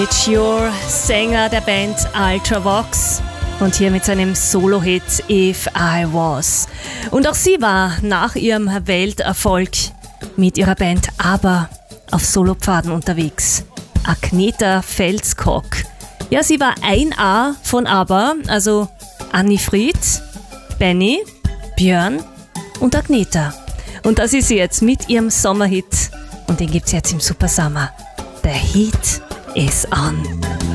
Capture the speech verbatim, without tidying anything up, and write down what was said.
Your Sänger der Band Ultravox und hier mit seinem Solo-Hit If I Was. Und auch sie war nach ihrem Welterfolg mit ihrer Band ABBA auf Solopfaden unterwegs. Agnetha Fälskog. Ja, sie war ein A von ABBA, also Anni Fried, Benny, Björn und Agnetha. Und das ist sie jetzt mit ihrem Sommerhit und den gibt's jetzt im Super Summer. The Heat is on.